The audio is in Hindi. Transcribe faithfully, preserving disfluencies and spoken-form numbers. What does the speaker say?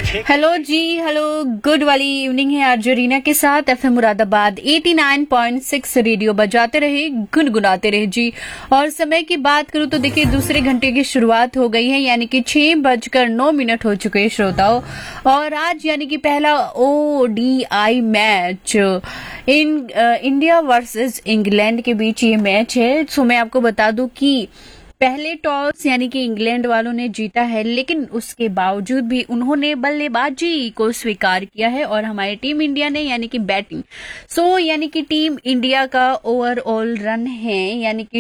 हेलो जी, हेलो, गुड वाली इवनिंग है आज जरीना के साथ एफएम मुरादाबाद नवासी पॉइंट छह रेडियो बजाते रहे, गुनगुनाते रहे जी। और समय की बात करूं तो देखिए दूसरे घंटे की शुरुआत हो गई है, यानी कि छह बजकर नौ मिनट हो चुके हैं श्रोताओं। और आज यानी कि पहला ODI match in India versus England के बीच ये मैच है। सो मैं आपको बता दूं कि पहले टॉस यानी कि इंग्लैंड वालों ने जीता है, लेकिन उसके बावजूद भी उन्होंने बल्लेबाजी को स्वीकार किया है और हमारी टीम इंडिया ने यानी कि बैटिंग। सो यानी कि टीम इंडिया का ओवरऑल रन है यानी कि